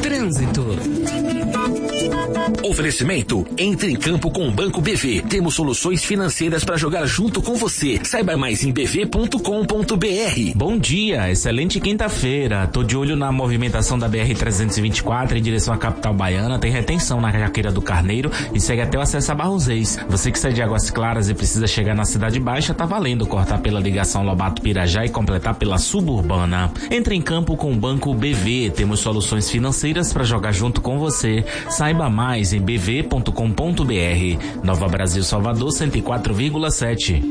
Trânsito. Oferecimento: entre em campo com o Banco BV. Temos soluções financeiras para jogar junto com você. Saiba mais em bv.com.br. Bom dia, excelente quinta-feira. Tô de olho na movimentação da BR-324 em direção à capital baiana. Tem retenção na Jaqueira do Carneiro e segue até o acesso a Barros Reis. Você que sai de Águas Claras e precisa chegar na Cidade Baixa, tá valendo cortar pela ligação Lobato-Pirajá e completar pela suburbana. Entre em campo com o Banco BV. Temos soluções financeiras para jogar junto com você. Saiba mais em bv.com.br. Nova Brasil Salvador 104,7.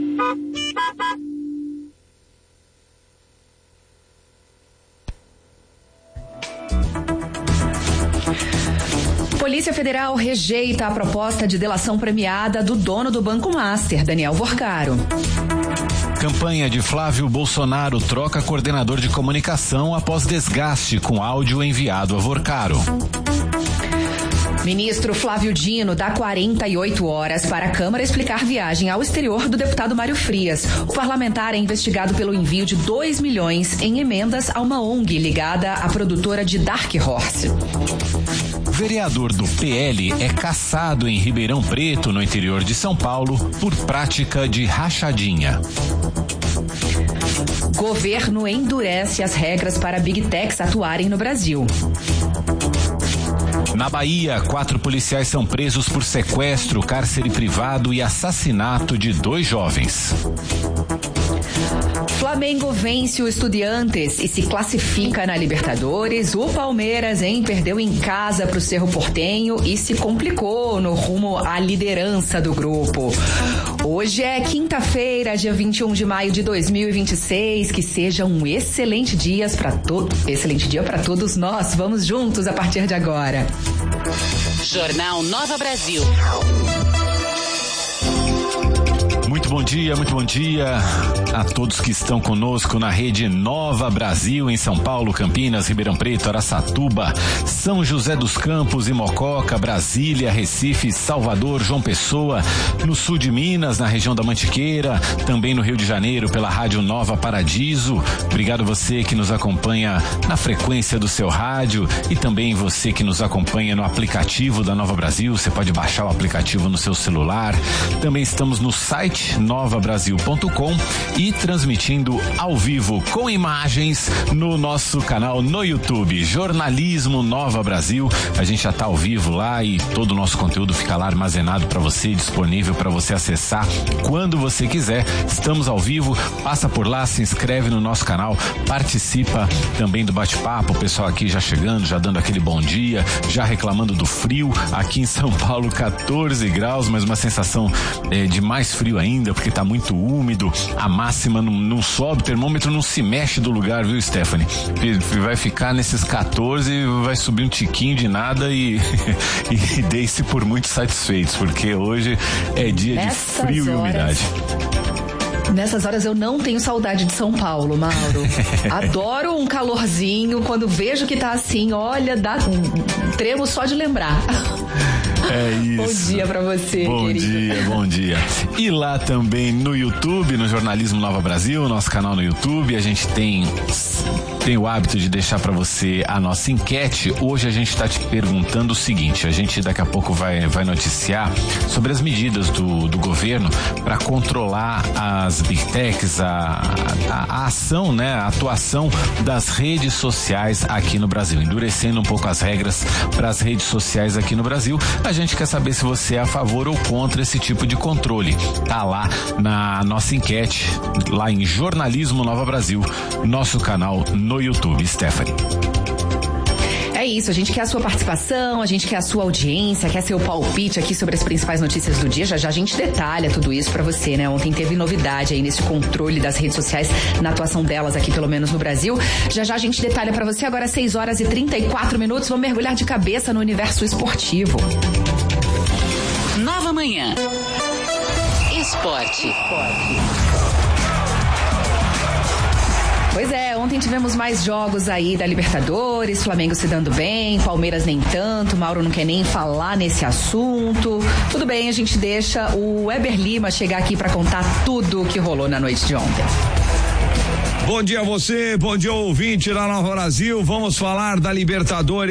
Polícia Federal rejeita a proposta de delação premiada do dono do Banco Master, Daniel Vorcaro. Campanha de Flávio Bolsonaro troca coordenador de comunicação após desgaste com áudio enviado a Vorcaro. Ministro Flávio Dino dá 48 horas para a Câmara explicar viagem ao exterior do deputado Mário Frias. O parlamentar é investigado pelo envio de 2 milhões em emendas a uma ONG ligada à produtora de Dark Horse. Vereador do PL é cassado em Ribeirão Preto, no interior de São Paulo, por prática de rachadinha. Governo endurece as regras para Big Techs atuarem no Brasil. Na Bahia, 4 policiais são presos por sequestro, cárcere privado e assassinato de 2 jovens. Flamengo vence o Estudiantes e se classifica na Libertadores. O Palmeiras, perdeu em casa para o Cerro Porteño e se complicou no rumo à liderança do grupo. Hoje é quinta-feira, dia 21 de maio de 2026. Que seja um excelente dia para todos nós. Vamos juntos a partir de agora. Jornal Nova Brasil. Muito bom dia a todos que estão conosco na rede Nova Brasil, em São Paulo, Campinas, Ribeirão Preto, Araçatuba, São José dos Campos e Mococa, Brasília, Recife, Salvador, João Pessoa, no sul de Minas, na região da Mantiqueira, também no Rio de Janeiro, pela Rádio Nova Paradiso. Obrigado você que nos acompanha na frequência do seu rádio e também você que nos acompanha no aplicativo da Nova Brasil. Você pode baixar o aplicativo no seu celular. Também estamos no site novabrasil.com e transmitindo ao vivo com imagens no nosso canal no YouTube, Jornalismo Nova Brasil. A gente já está ao vivo lá e todo o nosso conteúdo fica lá armazenado para você, disponível para você acessar quando você quiser. Estamos ao vivo, passa por lá, se inscreve no nosso canal, participa também do bate-papo. O pessoal aqui já chegando, já dando aquele bom dia, já reclamando do frio. Aqui em São Paulo, 14 graus, mas uma sensação de mais frio ainda, porque tá muito úmido, a máxima não sobe, o termômetro não se mexe do lugar, viu, Stephanie? Vai ficar nesses 14, vai subir um tiquinho de nada e dei-se por muito satisfeitos, porque hoje é dia de frio e umidade. Nessas horas eu não tenho saudade de São Paulo, Mauro. Adoro um calorzinho, quando vejo que tá assim, olha, dá tremo só de lembrar. É isso. Bom dia pra você, querido. Bom dia. E lá também no YouTube, no Jornalismo Nova Brasil, nosso canal no YouTube, a gente tem o hábito de deixar pra você a nossa enquete. Hoje a gente tá te perguntando o seguinte, a gente daqui a pouco vai noticiar sobre as medidas do governo para controlar as Big Techs, a ação, né, a atuação das redes sociais aqui no Brasil, endurecendo um pouco as regras para as redes sociais aqui no Brasil. A gente quer saber se você é a favor ou contra esse tipo de controle. Tá lá na nossa enquete, lá em Jornalismo Nova Brasil, nosso canal no YouTube. Stephanie. É isso, a gente quer a sua participação, a gente quer a sua audiência, quer seu palpite aqui sobre as principais notícias do dia. Já a gente detalha tudo isso pra você, né? Ontem teve novidade aí nesse controle das redes sociais, na atuação delas aqui, pelo menos no Brasil. Já a gente detalha pra você. Agora 6 horas e 34 minutos, vamos mergulhar de cabeça no universo esportivo. Nova Manhã. Esporte. Pois é, ontem tivemos mais jogos aí da Libertadores, Flamengo se dando bem, Palmeiras nem tanto, Mauro não quer nem falar nesse assunto. Tudo bem, a gente deixa o Weber Lima chegar aqui para contar tudo o que rolou na noite de ontem. Bom dia a você, bom dia ouvinte da Nova Brasil, vamos falar da Libertadores.